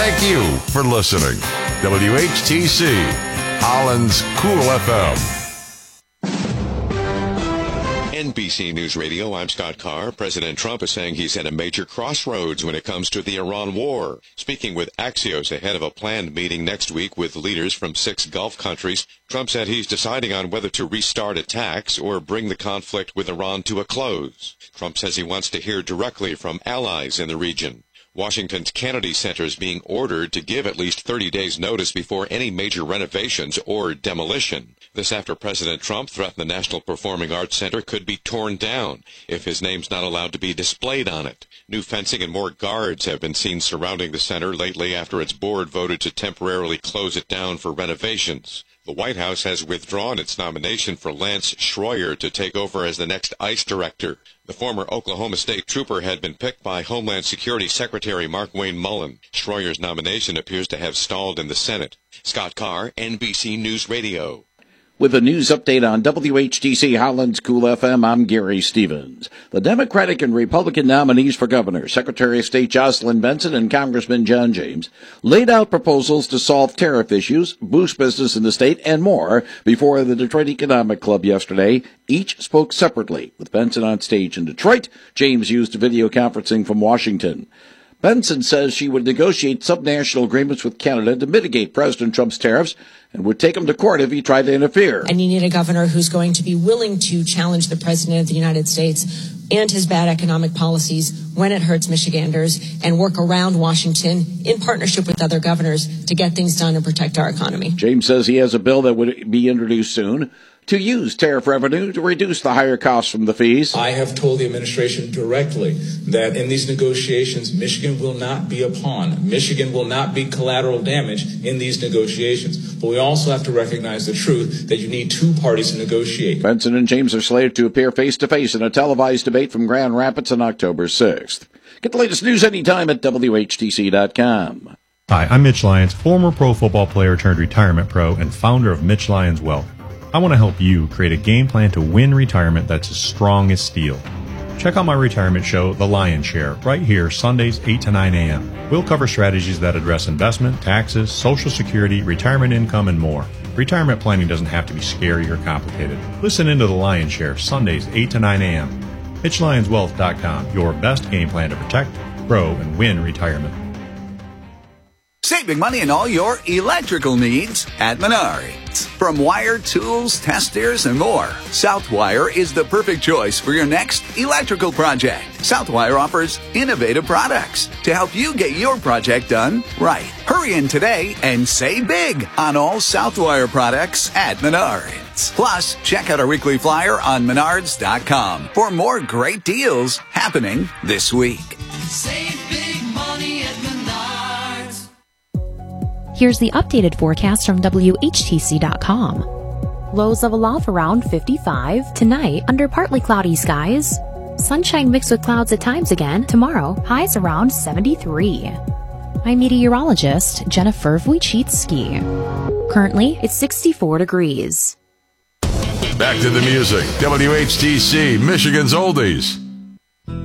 Thank you for listening. WHTC, Holland's Cool FM. NBC News Radio, I'm Scott Carr. President Trump is saying he's at a major crossroads when it comes to the Iran war. Speaking with Axios ahead of a planned meeting next week with leaders from 6 Gulf countries, Trump said he's deciding on whether to restart attacks or bring the conflict with Iran to a close. Trump says he wants to hear directly from allies in the region. Washington's Kennedy Center is being ordered to give at least 30 days' notice before any major renovations or demolition. This after President Trump threatened the National Performing Arts Center could be torn down if his name's not allowed to be displayed on it. New fencing and more guards have been seen surrounding the center lately after its board voted to temporarily close it down for renovations. The White House has withdrawn its nomination for Lance Schroyer to take over as the next ICE director. The former Oklahoma State trooper had been picked by Homeland Security Secretary Markwayne Mullin. Schroyer's nomination appears to have stalled in the Senate. Scott Carr, NBC News Radio. With a news update on WHTC Holland's Cool FM, I'm Gary Stevens. The Democratic and Republican nominees for governor, Secretary of State Jocelyn Benson and Congressman John James, laid out proposals to solve tariff issues, boost business in the state, and more before the Detroit Economic Club yesterday. Each spoke separately. With Benson on stage in Detroit, James used video conferencing from Washington. Benson says she would negotiate subnational agreements with Canada to mitigate President Trump's tariffs and would take him to court if he tried to interfere. And you need a governor who's going to be willing to challenge the President of the United States and his bad economic policies when it hurts Michiganders and work around Washington in partnership with other governors to get things done and protect our economy. James says he has a bill that would be introduced soon to use tariff revenue to reduce the higher costs from the fees. I have told the administration directly that in these negotiations, Michigan will not be a pawn. Michigan will not be collateral damage in these negotiations. But we also have to recognize the truth that you need two parties to negotiate. Benson and James are slated to appear face-to-face in a televised debate from Grand Rapids on October 6th. Get the latest news anytime at WHTC.com. Hi, I'm Mitch Lyons, former pro football player turned retirement pro and founder of Mitch Lyons Wealth. I want to help you create a game plan to win retirement that's as strong as steel. Check out my retirement show, The Lion's Share, right here, Sundays 8 to 9 a.m. We'll cover strategies that address investment, taxes, Social Security, retirement income, and more. Retirement planning doesn't have to be scary or complicated. Listen into The Lion's Share, Sundays 8 to 9 a.m. MitchLyonsWealth.com, your best game plan to protect, grow, and win retirement. Saving money on all your electrical needs at Menards. From wire, tools, testers, and more, Southwire is the perfect choice for your next electrical project. Southwire offers innovative products to help you get your project done right. Hurry in today and save big on all Southwire products at Menards. Plus, check out our weekly flyer on Menards.com for more great deals happening this week. Save big money at Menards. Here's the updated forecast from WHTC.com. Lows level off around 55. Tonight, under partly cloudy skies. Sunshine mixed with clouds at times again. Tomorrow, highs around 73. I'm meteorologist Jennifer Wojcicki. Currently, it's 64 degrees. Back to the music. WHTC, Michigan's Oldies.